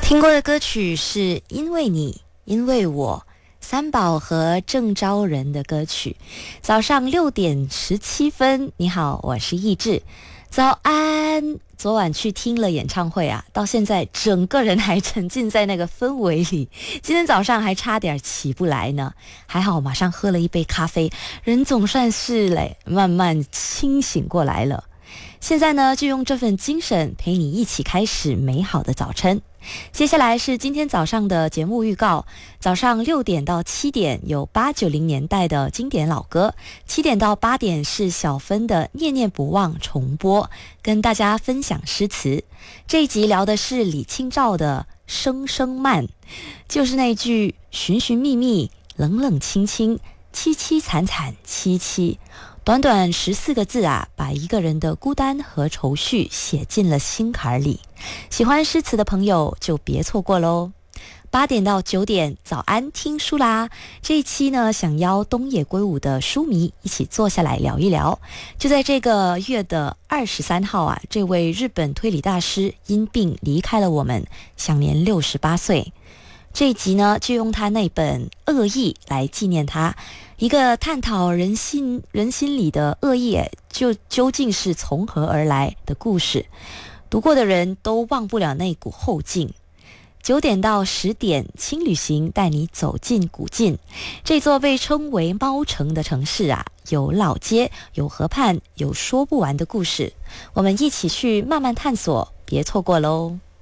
听过的歌曲是因为你，因为我，三宝和郑昭仁的歌曲。早上6:17，你好，我是易志。早安，昨晚去听了演唱会啊，到现在整个人还沉浸在那个氛围里，今天早上还差点起不来呢，还好马上喝了一杯咖啡，人总算是慢慢清醒过来了。现在呢，就用这份精神陪你一起开始美好的早晨。接下来是今天早上的节目预告，早上6点到7点有8、90年代的经典老歌，7点到8点是小芬的念念不忘重播，跟大家分享诗词。这一集聊的是李清照的声声慢，就是那句寻寻觅觅，冷冷清清，凄凄惨惨戚戚。短短14个字啊，把一个人的孤单和愁绪写进了心坎里。喜欢诗词的朋友就别错过喽。8点到9点，早安听书啦！这一期呢，想邀东野圭吾的书迷一起坐下来聊一聊。就在这个月的23号啊，这位日本推理大师因病离开了我们，享年68岁。这一集呢，就用他那本《恶意》来纪念他，一个探讨人心里的恶意，究竟是从何而来的故事。读过的人都忘不了那股后劲。9点到10点，轻旅行带你走进古晋。这座被称为猫城的城市啊，有老街，有河畔，有说不完的故事。我们一起去慢慢探索，别错过喽。